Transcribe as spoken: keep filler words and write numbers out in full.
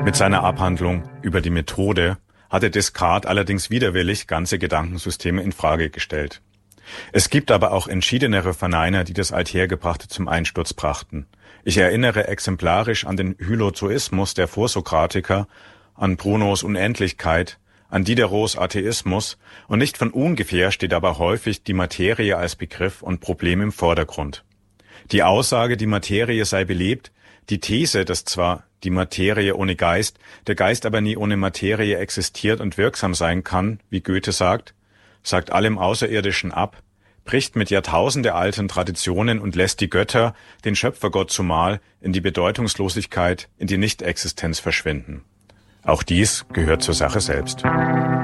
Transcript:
Mit seiner Abhandlung über die Methode hatte Descartes allerdings widerwillig ganze Gedankensysteme in Frage gestellt. Es gibt aber auch entschiedenere Verneiner, die das Althergebrachte zum Einsturz brachten. Ich erinnere exemplarisch an den Hylozoismus der Vorsokratiker, an Brunos Unendlichkeit, an Diderots Atheismus, und nicht von ungefähr steht aber häufig die Materie als Begriff und Problem im Vordergrund. Die Aussage, die Materie sei belebt, die These, dass zwar die Materie ohne Geist, der Geist aber nie ohne Materie existiert und wirksam sein kann, wie Goethe sagt, sagt allem Außerirdischen ab, bricht mit jahrtausendealten Traditionen und lässt die Götter, den Schöpfergott zumal, in die Bedeutungslosigkeit, in die Nichtexistenz verschwinden. Auch dies gehört zur Sache selbst.